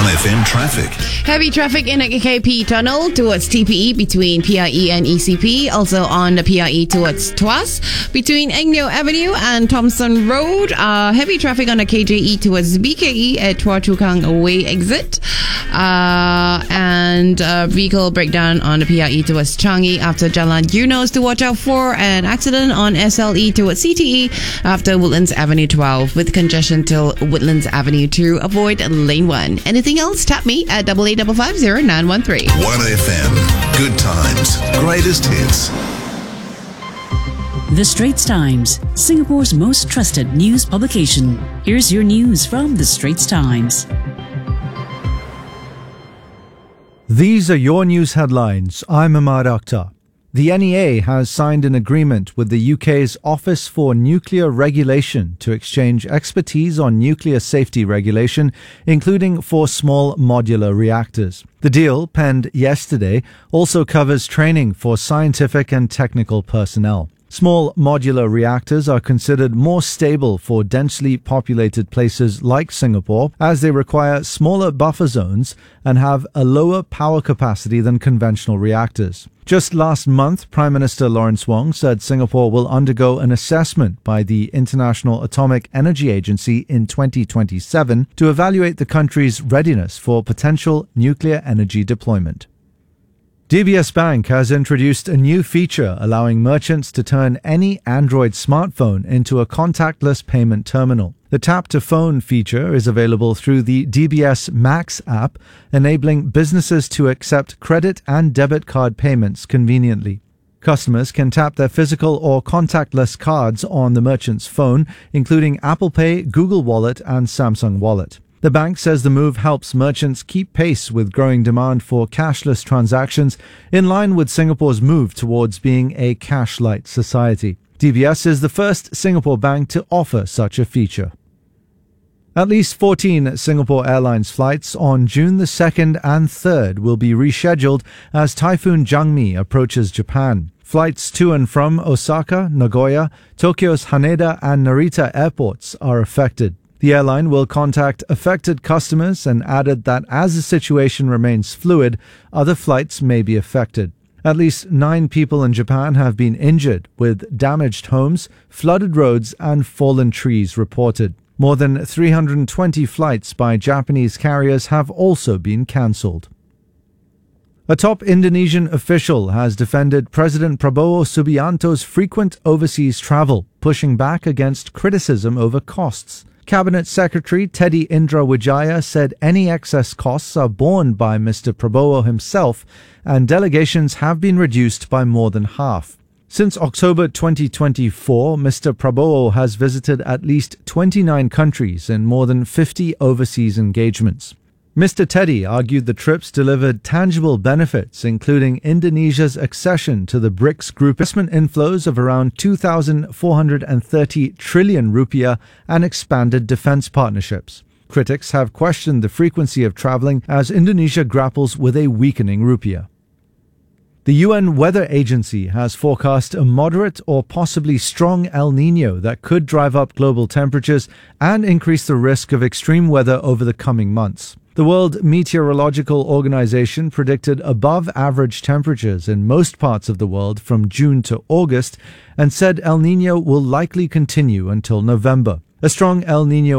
1FM traffic. Heavy traffic in the KP Tunnel towards TPE between PIE and ECP. Also on the PIE towards Tuas between Engyo Avenue and Thompson Road. Heavy traffic on the KJE towards BKE at Tua Chu Kang Way exit. And vehicle breakdown on the PIE towards Changi after Jalan Eunos to watch out for. An accident on SLE towards CTE after Woodlands Avenue 12 with congestion till Woodlands Avenue 2. Avoid lane 1. Anything else? Tap me at 88550913. 1FM. Good times. Greatest hits. The Straits Times, Singapore's most trusted news publication. Here's your news from The Straits Times. These are your news headlines. I'm Ahmad Akhtar. The NEA has signed an agreement with the UK's Office for Nuclear Regulation to exchange expertise on nuclear safety regulation, including for small modular reactors. The deal, penned yesterday, also covers training for scientific and technical personnel. Small modular reactors are considered more stable for densely populated places like Singapore, as they require smaller buffer zones and have a lower power capacity than conventional reactors. Just last month, Prime Minister Lawrence Wong said Singapore will undergo an assessment by the International Atomic Energy Agency in 2027 to evaluate the country's readiness for potential nuclear energy deployment. DBS Bank has introduced a new feature allowing merchants to turn any Android smartphone into a contactless payment terminal. The Tap to Phone feature is available through the DBS Max app, enabling businesses to accept credit and debit card payments conveniently. Customers can tap their physical or contactless cards on the merchant's phone, including Apple Pay, Google Wallet, and Samsung Wallet. The bank says the move helps merchants keep pace with growing demand for cashless transactions, in line with Singapore's move towards being a cash-light society. DBS is the first Singapore bank to offer such a feature. At least 14 Singapore Airlines flights on June the 2nd and 3rd will be rescheduled as Typhoon Jangmi approaches Japan. Flights to and from Osaka, Nagoya, Tokyo's Haneda and Narita airports are affected. The airline will contact affected customers and added that as the situation remains fluid, other flights may be affected. At least 9 people in Japan have been injured, with damaged homes, flooded roads, and fallen trees reported. More than 320 flights by Japanese carriers have also been cancelled. A top Indonesian official has defended President Prabowo Subianto's frequent overseas travel, pushing back against criticism over costs. Cabinet Secretary Teddy Indra Wijaya said any excess costs are borne by Mr. Prabowo himself, and delegations have been reduced by more than half. Since October 2024, Mr. Prabowo has visited at least 29 countries in more than 50 overseas engagements. Mr. Teddy argued the trips delivered tangible benefits, including Indonesia's accession to the BRICS group, investment inflows of around 2,430 trillion rupiah, and expanded defense partnerships. Critics have questioned the frequency of traveling as Indonesia grapples with a weakening rupiah. The UN Weather Agency has forecast a moderate or possibly strong El Niño that could drive up global temperatures and increase the risk of extreme weather over the coming months. The World Meteorological Organization predicted above-average temperatures in most parts of the world from June to August and said El Niño will likely continue until November. A strong El Niño